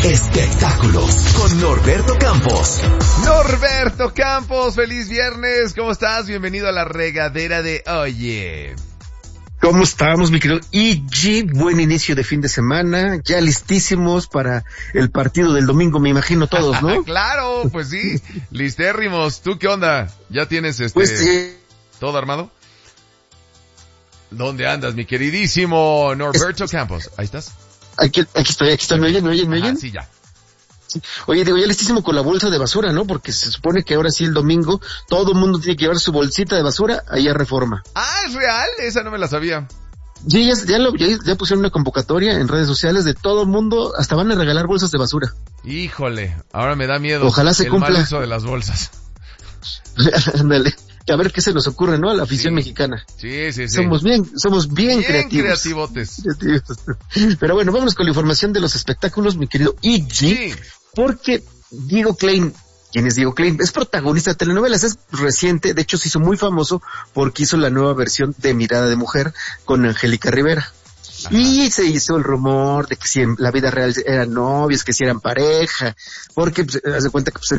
Espectáculos con Norberto Campos. Norberto Campos, feliz viernes, ¿cómo estás? Bienvenido a la regadera de Oye. ¿Cómo estamos, mi querido EG? Buen inicio de fin de semana, ya listísimos para el partido del domingo, me imagino todos, ¿no? Claro, pues sí, listérrimos. ¿Tú qué onda? ¿Ya tienes todo armado? ¿Dónde andas, mi queridísimo Norberto Campos? ¿Ahí estás? Aquí estoy, ¿me oyen? Sí, ya. Sí. Oye, digo, ya listísimo con la bolsa de basura, ¿no? Porque se supone que ahora sí el domingo todo el mundo tiene que llevar su bolsita de basura ahí a Reforma. Ah, ¿es real? Esa no me la sabía. Sí, ya pusieron una convocatoria en redes sociales de todo el mundo, hasta van a regalar bolsas de basura. Híjole, ahora me da miedo. Ojalá se cumpla. El mal uso de las bolsas. Ándale. A ver qué se nos ocurre, ¿no? A la afición mexicana. Sí. Somos bien creativos. Creativotes. Pero bueno, vámonos con la información de los espectáculos, mi querido EG. Sí. Porque Diego Klein, ¿quién es Diego Klein? Es protagonista de telenovelas, es reciente, de hecho se hizo muy famoso porque hizo la nueva versión de Mirada de Mujer con Angélica Rivera. Ajá. Y se hizo el rumor de que si en la vida real eran novios, que si eran pareja, porque pues, haz de cuenta que pues,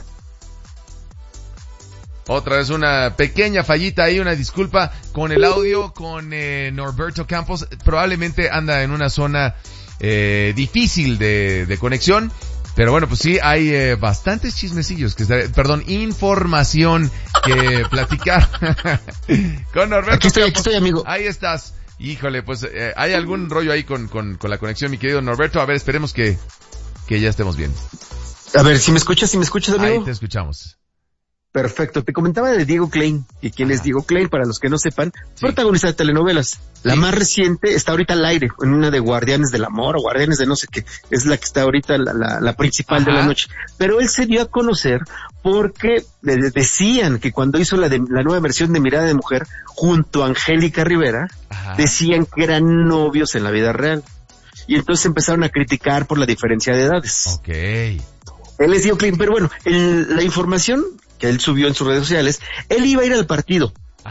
otra vez una pequeña fallita ahí, una disculpa con el audio, con Norberto Campos. Probablemente anda en una zona difícil de conexión, pero bueno, pues sí, hay bastantes chismecillos, información que platicar con Norberto Campos. Aquí estoy, amigo. Ahí estás. Híjole, pues hay algún rollo ahí con la conexión, mi querido Norberto. A ver, esperemos que ya estemos bien. A ver, si me escuchas, amigo. Ahí te escuchamos. Perfecto, te comentaba de Diego Klein, y quién es Diego Klein, para los que no sepan, protagonista de telenovelas. La más reciente está ahorita al aire, en una de Guardianes del Amor, o Guardianes de no sé qué, es la que está ahorita la principal de la noche. Pero él se dio a conocer porque decían que cuando hizo la nueva versión de Mirada de Mujer, junto a Angélica Rivera, decían que eran novios en la vida real. Y entonces empezaron a criticar por la diferencia de edades. Okay. Él es Diego Klein, pero bueno, la información que él subió en sus redes sociales, él iba a ir al partido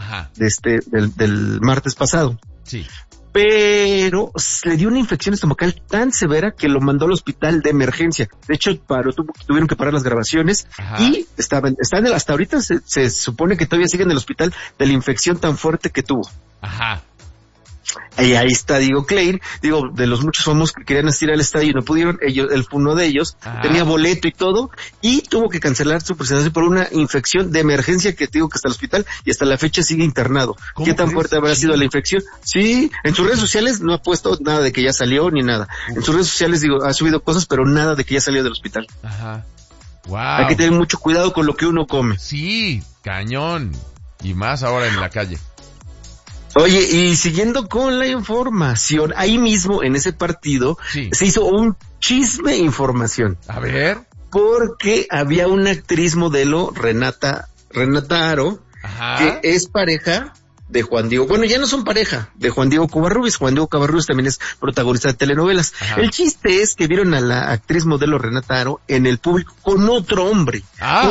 del martes pasado. Sí. Pero le dio una infección estomacal tan severa que lo mandó al hospital de emergencia. De hecho, tuvieron que parar las grabaciones. Y están hasta ahorita se supone que todavía sigue en el hospital de la infección tan fuerte que tuvo. Ajá. Y ahí está Diego Klein, de los muchos famosos que querían asistir al estadio y no pudieron, él fue uno de ellos, tenía boleto y todo, y tuvo que cancelar su presentación por una infección de emergencia que que está en el hospital y hasta la fecha sigue internado. ¿Qué tan fuerte habrá sido la infección? Sí, en sus redes sociales no ha puesto nada de que ya salió ni nada. En sus redes sociales ha subido cosas, pero nada de que ya salió del hospital. Ajá. Wow. Hay que tener mucho cuidado con lo que uno come. Sí, cañón. Y más ahora en la calle. Oye, y siguiendo con la información, ahí mismo en ese partido se hizo un chisme información. A ver. Porque había una actriz modelo, Renata Aro, que es pareja de Juan Diego. Bueno, ya no son pareja, de Juan Diego Covarrubias. Juan Diego Covarrubias también es protagonista de telenovelas. El chiste es que vieron a la actriz modelo Renata Aro en el público con otro hombre.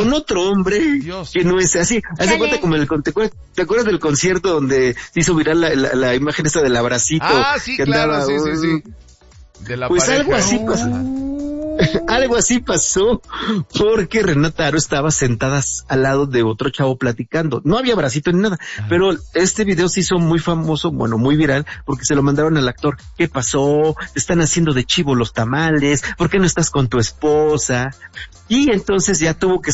Dios. Que no es así. Haz de cuenta como ¿te acuerdas del concierto donde se hizo viral la imagen esta del abracito? Sí, que claro, andaba, sí. De la pues pareja. algo así pasó. Algo así pasó porque Renata Aro estaba sentada al lado de otro chavo platicando. No había bracito ni nada, pero este video se hizo muy famoso, bueno, muy viral, porque se lo mandaron al actor. ¿Qué pasó? Te están haciendo de chivo los tamales. ¿Por qué no estás con tu esposa? Y entonces ya tuvo que